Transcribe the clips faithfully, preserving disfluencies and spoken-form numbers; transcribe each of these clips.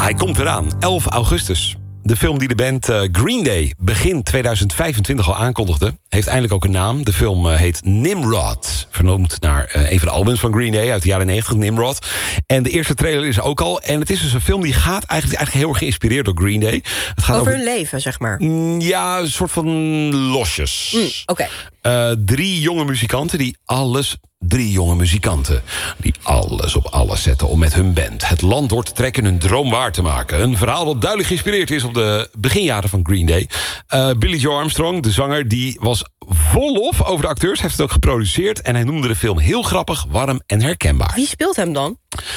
Hij komt eraan, elf augustus. De film die de band uh, Green Day begin tweeduizend vijfentwintig al aankondigde... heeft eindelijk ook een naam. De film uh, heet Nimrod. Vernoemd naar uh, een van de albums van Green Day uit de jaren negentig, Nimrod. En de eerste trailer is er ook al. En het is dus een film die gaat eigenlijk, eigenlijk heel erg geïnspireerd door Green Day. Het gaat over, over hun leven, zeg maar. Ja, een soort van losjes. Mm, Oké. Okay. Uh, drie jonge muzikanten die alles... Drie jonge muzikanten die alles op alles zetten om met hun band het land door te trekken en hun droom waar te maken. Een verhaal dat duidelijk geïnspireerd is op de beginjaren van Green Day. Uh, Billy Joe Armstrong, de zanger, die was vol lof over de acteurs. Heeft het ook geproduceerd en hij noemde de film heel grappig, warm en herkenbaar. Wie speelt hem dan?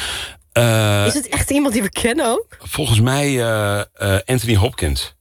Uh, is het echt iemand die we kennen ook? Volgens mij uh, uh, Anthony Hopkins.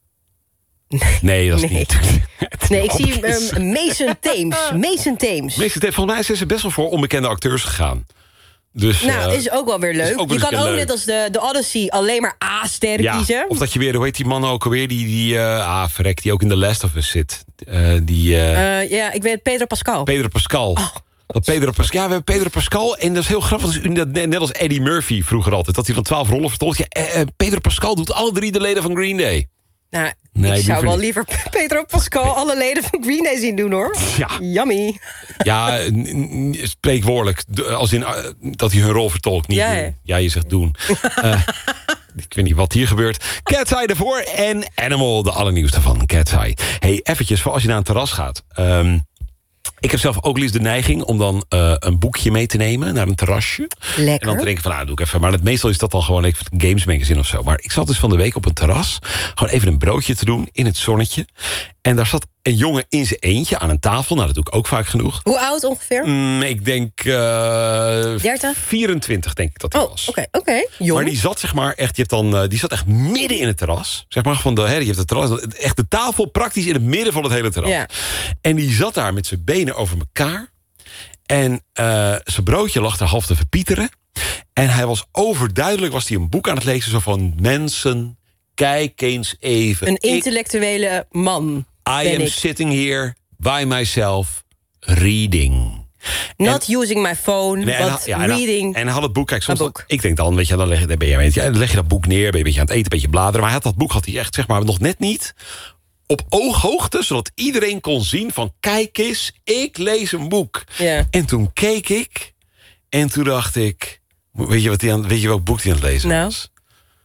Nee, nee, dat is nee. niet. Nee, ik zie um, Mason Thames. Mason Thames. Mason Thames. Volgens mij zijn ze best wel voor onbekende acteurs gegaan. Dus, nou, uh, is ook wel weer leuk. ook wel je kan ook leuk. net als de, de Odyssey alleen maar A-ster ja, kiezen. Of dat je weer, hoe heet die man ook alweer? Die, die uh, ah, verrek, die ook in The Last of Us zit. Uh, die, uh, uh, ja, ik weet Pedro Pascal. Pedro Pascal. Oh. Dat Pedro Pascal. Ja, we hebben Pedro Pascal. En dat is heel grappig. Dat is net als Eddie Murphy vroeger altijd. Dat hij dan twaalf rollen vertolkt. Ja, uh, Pedro Pascal doet alle drie de leden van Green Day. Nou, nee, ik zou liever wel liever Pedro Pascal alle leden van Green Day zien doen, hoor. Ja. Yummy. Ja, spreekwoordelijk. Als in, uh, dat hij hun rol vertolkt. Niet ja, doen. Ja, je zegt doen. uh, ik weet niet wat hier gebeurt. Cat's Eye ervoor en Animal, de allernieuwste van Cat's Eye. Hey, eventjes, voor als je naar een terras gaat. Um, Ik heb zelf ook wel eens de neiging om dan uh, een boekje mee te nemen naar een terrasje. Lekker. En dan te denken van, nou, doe ik even. Maar het, meestal is dat dan gewoon even een Games Magazine of zo. Maar ik zat dus van de week op een terras gewoon even een broodje te doen in het zonnetje. En daar zat een jongen in zijn eentje aan een tafel. Nou, dat doe ik ook vaak genoeg. Hoe oud ongeveer? Mm, ik denk uh, dertig? vierentwintig denk ik dat hij oh, was. oké, oké. Okay. Jong. Maar die zat zeg maar echt, je hebt dan, uh, die zat echt midden in het terras. Zeg maar van de, hè, je hebt het terras, echt de tafel praktisch in het midden van het hele terras. Ja. En die zat daar met zijn benen over elkaar. En uh, zijn broodje lag er half te verpieteren. En hij was overduidelijk, was hij een boek aan het lezen. Zo van, mensen, kijk eens even. Een intellectuele ik, man. I am ik. sitting here by myself, reading. Not en, using my phone, nee, but en, ja, reading. En hij had het boek, kijk, soms boek. Dat, ik denk dan, weet je, dan leg, dan ben je, weet je, dan leg je dat boek neer, ben je een beetje aan het eten, een beetje bladeren. Maar hij had dat boek had hij echt, zeg maar, nog net niet op ooghoogte, zodat iedereen kon zien van, kijk eens, ik lees een boek. Yeah. En toen keek ik en toen dacht ik, weet je, wat die aan, weet je welk boek hij aan het lezen nou. was?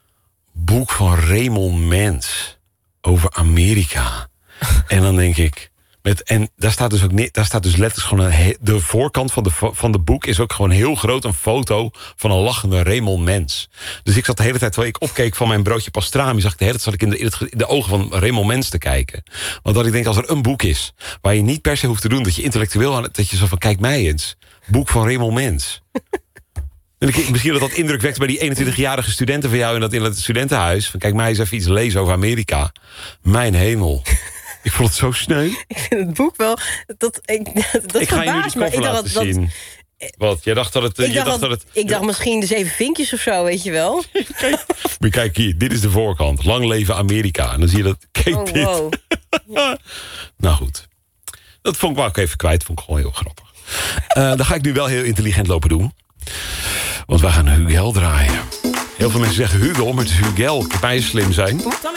Boek van Raymond Mens over Amerika. En dan denk ik, met, en daar staat dus ook niet, daar staat dus letterlijk gewoon een, de voorkant van de van de boek is ook gewoon heel groot een foto van een lachende Raymond Mens. Dus ik zat de hele tijd, terwijl ik opkeek van mijn broodje pastrami, zag ik de hele tijd zat ik in de, in, het, in de ogen van Raymond Mens te kijken. Want dat ik denk, als er een boek is waar je niet per se hoeft te doen dat je intellectueel aan, dat je zo van, kijk mij eens, boek van Raymond Mens. Misschien dat dat indruk wekt bij die eenentwintigjarige studenten van jou in dat, in dat studentenhuis. Van, kijk mij eens even iets lezen over Amerika. Mijn hemel. Ik vond het zo sneu. Ik vind het boek wel... Dat, ik dat ik ga je nu die koffer laten dat, zien. Dat, Wat? Jij dacht dat het... Ik je dacht, dacht dat, dat het ik dacht misschien de zeven vinkjes of zo, weet je wel. Kijk, maar kijk hier, dit is de voorkant. Lang leven Amerika. En dan zie je dat... Kijk oh, dit. Wow. Nou goed. Dat vond ik wel ook even kwijt. Vond ik gewoon heel grappig. Uh, dan ga ik nu wel heel intelligent lopen doen. Want wij gaan Hugel draaien. Heel veel mensen zeggen Hugel, maar het is Hugel. Kan bij slim zijn.